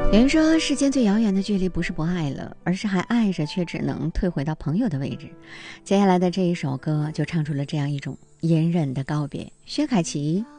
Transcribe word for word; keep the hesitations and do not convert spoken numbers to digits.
有人说，世间最遥远的距离不是不爱了，而是还爱着却只能退回到朋友的位置。接下来的这一首歌就唱出了这样一种隐忍的告别。薛凯琪，